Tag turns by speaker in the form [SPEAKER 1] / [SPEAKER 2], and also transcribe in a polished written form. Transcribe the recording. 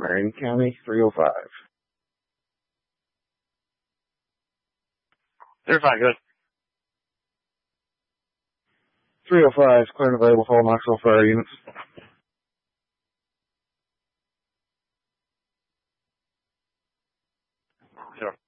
[SPEAKER 1] Marion County, 305.
[SPEAKER 2] 35, good.
[SPEAKER 1] 305 is clear and available for all Knoxville fire units.
[SPEAKER 2] Sure.